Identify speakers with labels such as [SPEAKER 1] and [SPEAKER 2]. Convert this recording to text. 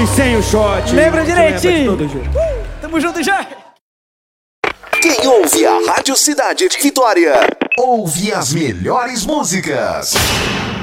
[SPEAKER 1] sem o shot.
[SPEAKER 2] Lembra direitinho?
[SPEAKER 1] Tamo junto já.
[SPEAKER 3] Quem ouve a Rádio Cidade de Vitória, ouve as melhores músicas.